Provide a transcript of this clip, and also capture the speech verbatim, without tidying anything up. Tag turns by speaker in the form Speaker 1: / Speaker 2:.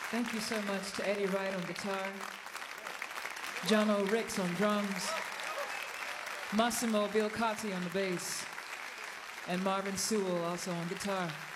Speaker 1: Thank you so much to Eddie Wright on guitar, John O. Ricks on drums, Massimo Bilcotti on the bass, and Marvin Sewell also on guitar.